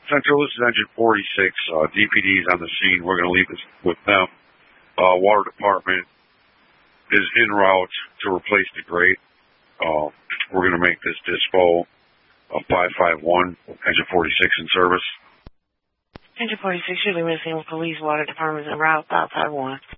Central, this is Engine 46. DPD's on the scene. We're going to leave this with them. Water Department is en route to replace the grate. We're going to make this dispo of 551, Engine 46 in service. Engine 46, you're missing police, Water Department en route, 551.